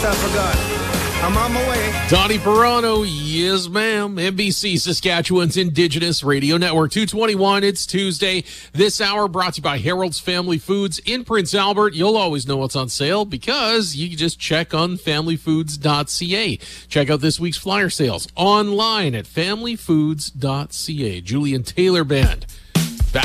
I forgot. I'm on my way. Donnie Perrano, yes, ma'am. NBC, Saskatchewan's Indigenous Radio Network. 221, it's Tuesday. This hour brought to you by Harold's Family Foods in Prince Albert. You'll always know what's on sale because you can just check on familyfoods.ca. Check out this week's flyer sales online at familyfoods.ca. Julian Taylor Band